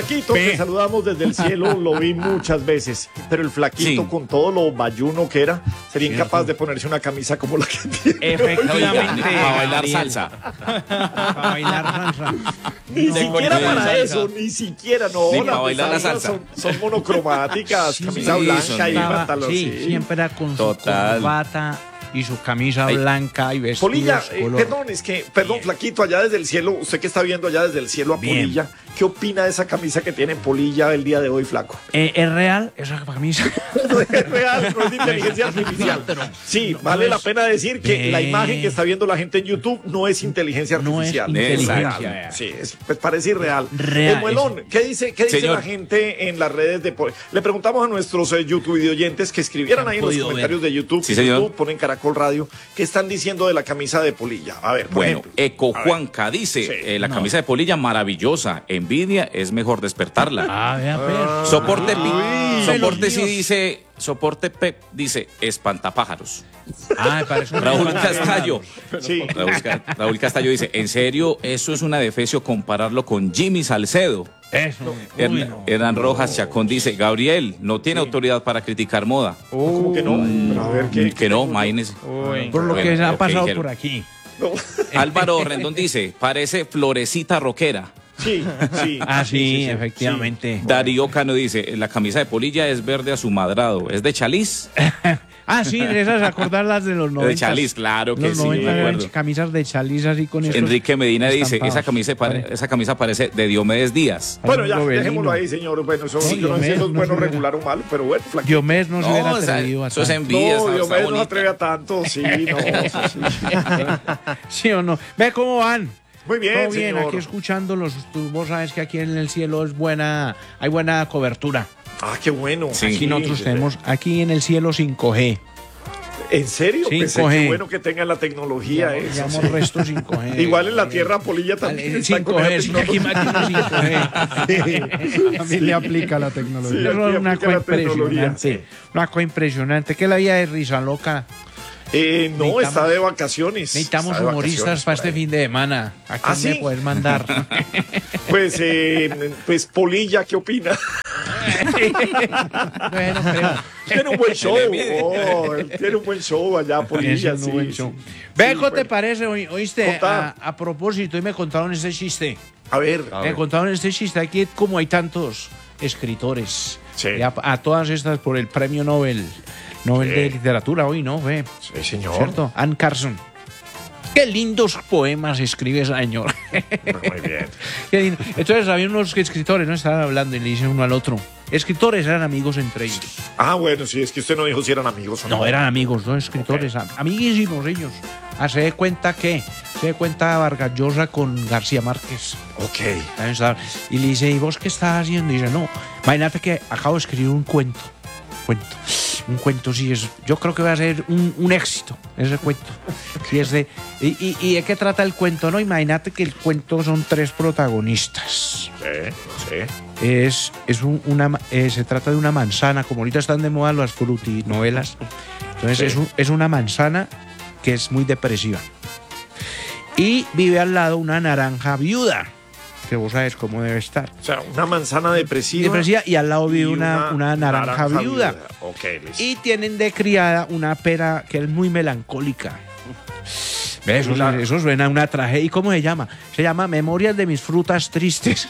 Flaquito, que saludamos desde el cielo, lo vi muchas veces, pero el flaquito, con todo lo bayuno que era, sería incapaz de ponerse una camisa como la que tiene. Efectivamente. Para bailar salsa. Para bailar salsa. Ni siquiera para eso, ni siquiera, no. Ni para bailar la salsa. Son monocromáticas, camisa blanca y pantalón. Sí, siempre era con su corbata y su camisa blanca y vestidos Polilla, color. perdón, Flaquito, allá desde el cielo, usted que está viendo allá desde el cielo a Polilla, ¿qué opina de esa camisa que tiene Polilla el día de hoy, Flaco? ¿Es real esa camisa? Es real, no es inteligencia artificial. Sí, vale la pena decir que la imagen que está viendo la gente en YouTube no es inteligencia artificial. No es inteligencia. Sí, pues parece irreal. Real. Muelón, ¿qué dice la gente en las redes de Polilla? Le preguntamos a nuestros YouTube oyentes que escribieran ahí en los comentarios de YouTube. Sí, señor. YouTube, ponen Caracol Radio, ¿qué están diciendo de la camisa de Polilla? A ver, por ejemplo. Eco Juanca dice, la camisa de Polilla maravillosa, envidia es mejor despertarla. Soporte sí dice, soporte Pep dice, espantapájaros. Parece Raúl Castaño. Sí. Raúl Castaño dice, ¿en serio eso es una defecio compararlo con Jimmy Salcedo? Eso. Hernán Rojas Chacón dice, Gabriel no tiene autoridad para criticar moda. ¿Cómo que no? Pero a ver, Que no, imagínese. Por lo que se ha pasado por aquí. No. Álvaro Rendón dice, parece florecita rockera. Sí. Sí, efectivamente. Darío Cano dice, la camisa de Polilla es verde a su madrado. ¿Es de Chaliz? Sí, esas acordarlas de los 90. De Chaliz, claro que los sí, 90 me eran acuerdo. camisas de Chaliz así con eso. Enrique Medina dice, esa camisa parece de Diomedes Díaz. Bueno, ya, dejémoslo ahí, señor. Bueno, yo no sé si es bueno, regular o malo, pero bueno, Flaquito. Diomedes no se hubiera atrevido a eso es tanto. envidia. No, Diomedes no se atreve a tanto, sí, no. ¿Sí o no? Ve cómo van. Muy bien, todo bien, señor. aquí escuchándolos. Vos sabes que aquí en el cielo hay buena cobertura. Qué bueno. Sí. Aquí nosotros tenemos, aquí en el cielo 5G. ¿En serio? 5G. Pensé que bueno que tengan la tecnología. Llamamos resto 5G. Igual en la Tierra Polilla también. 5G, sí, aquí máquina 5G. También le aplica la tecnología. Sí, Eso es una aplica la cosa impresionante. tecnología, sí. Una cosa impresionante. ¿Qué es la vida de Risa Loca? No, está de vacaciones. Necesitamos Está de humoristas vacaciones para por este ahí. fin de semana. ¿A quién ¿Sí? me puedes mandar? Pues Polilla, ¿qué opina? Bueno, creo. Tiene un buen show. Tiene un buen show allá, Polilla. Es un Sí, buen show. sí. Ve, Sí, ¿qué te bueno. parece? Oíste, Contá. a propósito, y me contaron este chiste. A ver. Me contaron este chiste. Aquí, como hay tantos escritores, Sí. y a todas estas por el premio Nobel de literatura hoy, ¿no? Ve, Sí, señor. ¿cierto? Anne Carson. Qué lindos poemas escribe esa señora. Muy bien. Qué lindo. Entonces había unos escritores, ¿no? Estaban hablando y le dicen uno al otro. Escritores eran amigos entre ellos. Bueno, sí, es que usted no dijo si eran amigos o no. No, eran amigos, dos escritores, amiguísimos ellos. Se de cuenta Vargas Llosa con García Márquez. Ok. Y le dice, ¿y vos qué estás haciendo? Y dice, no, imagínate que acabo de escribir un cuento. Un cuento, sí, yo creo que va a ser un éxito, ese cuento. Sí, ¿y de qué trata el cuento? No, imagínate que el cuento son 3 protagonistas. Sí. Se trata de una manzana, como ahorita están de moda las frutinovelas. Entonces es una manzana que es muy depresiva. Y vive al lado una naranja viuda, que vos sabes cómo debe estar. O sea, una manzana depresiva. Y al lado vive una naranja viuda. Ok, listo. Y tienen de criada una pera que es muy melancólica. Eso suena a una tragedia. ¿Y cómo se llama? Se llama Memorias de mis frutas tristes.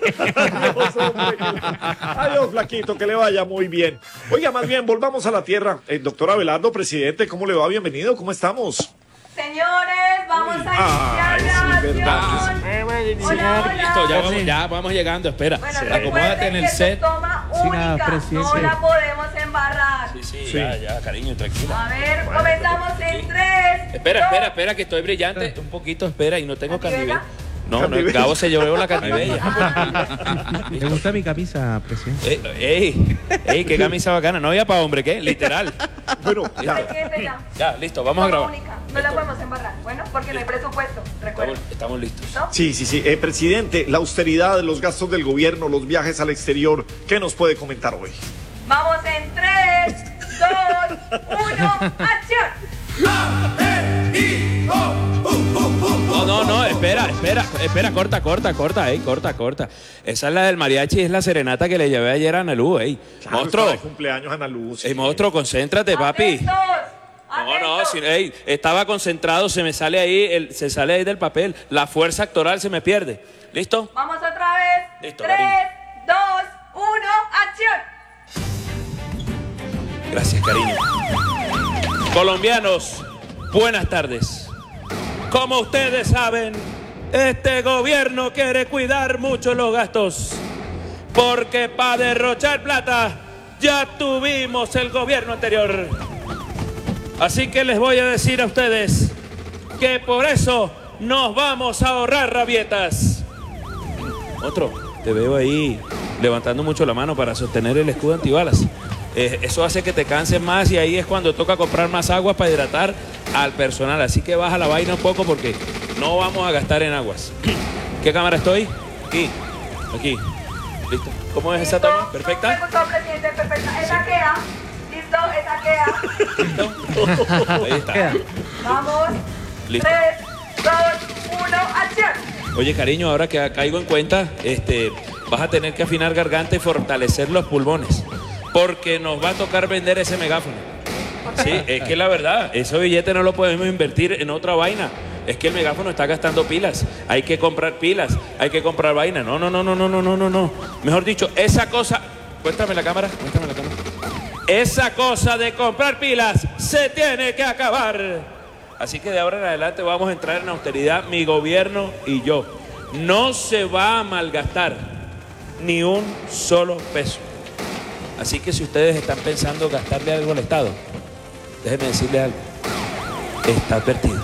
Adiós, Flaquito, que le vaya muy bien. Oiga, más bien, volvamos a la tierra. Doctor Abelardo, presidente, ¿cómo le va? Bienvenido, ¿cómo estamos? Señores, vamos a iniciar grabación. Listo, ya vamos llegando, espera. Bueno, Acomódate en el que set. es toma única, presidente. no la podemos embarrar. Sí, ya, cariño, tranquila. A ver, comenzamos en 3. Espera, que estoy brillante. Un poquito, espera, y no tengo ¿Candibela? candibela. No, Gabo se llevó la candibella. ¿Te gusta mi camisa, presidente? Ey, qué camisa bacana. No había para hombre, ¿qué? Literal. Bueno, Ya, listo, vamos a Toma grabar. única, no la podemos embarrar. Bueno, porque no hay presupuesto, recuerda. Estamos listos. ¿No? Sí. Presidente, la austeridad, los gastos del gobierno, los viajes al exterior, ¿qué nos puede comentar hoy? Vamos en 3, 2, 1, ¡acción! No, espera, corta. Esa es la del mariachi, es la serenata que le llevé ayer a Ana Luz, ey. Claro, Monstruo. estaba de cumpleaños Ana Luz. Ey, monstruo, concéntrate, papi. ¡Atentos! No, ¡Atentos! ey, estaba concentrado, se sale ahí del papel. La fuerza actoral se me pierde. ¿Listo? Vamos otra vez. Listo, 3, cariño. 2, 1, acción. Gracias, cariño. Colombianos, buenas tardes. Como ustedes saben, este gobierno quiere cuidar mucho los gastos, porque para derrochar plata ya tuvimos el gobierno anterior. Así que les voy a decir a ustedes que por eso nos vamos a ahorrar rabietas. Otro, te veo ahí levantando mucho la mano para sostener el escudo antibalas. Eso hace que te canses más y ahí es cuando toca comprar más agua para hidratar al personal. Así que baja la vaina un poco porque no vamos a gastar en aguas. ¿Qué cámara estoy? Aquí. ¿Listo? ¿Cómo es esa toma? ¿Perfecta? Me gustó, presidente, perfecta. Esa queda. Listo, esa queda. ¿Listo? Ahí está. Vamos. Listo. 3, 2, 1, acción. Oye, cariño, ahora que caigo en cuenta, vas a tener que afinar garganta y fortalecer los pulmones, porque nos va a tocar vender ese megáfono. Sí, es que la verdad, ese billete no lo podemos invertir en otra vaina. Es que el megáfono está gastando pilas. Hay que comprar pilas, hay que comprar vaina. No. Mejor dicho, esa cosa... Muéstrame la cámara. Esa cosa de comprar pilas se tiene que acabar. Así que de ahora en adelante vamos a entrar en austeridad, mi gobierno y yo. No se va a malgastar ni un solo peso. Así que si ustedes están pensando gastarle algo al Estado, déjenme decirles algo. Está advertido.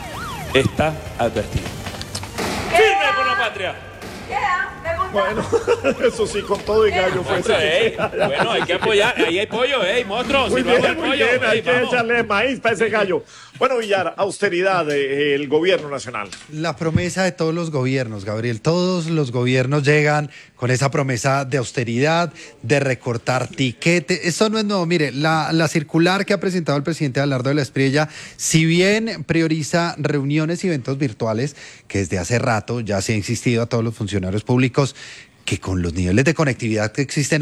¡Firme por la patria! Queda, me gusta. Bueno, eso sí, con todo y gallo fue ese. Bueno, hay que apoyar. Ahí hay pollo, monstruo. Muy Si vamos bien, al muy pollo, bien, hay que vamos. echarle maíz para ese gallo. Bueno, Villar, austeridad del gobierno nacional. La promesa de todos los gobiernos, Gabriel. Todos los gobiernos llegan con esa promesa de austeridad, de recortar tiquete. Eso no es nuevo. Mire, la circular que ha presentado el presidente Abelardo de la Espriella, si bien prioriza reuniones y eventos virtuales, que desde hace rato ya se ha insistido a todos los funcionarios públicos que con los niveles de conectividad que existen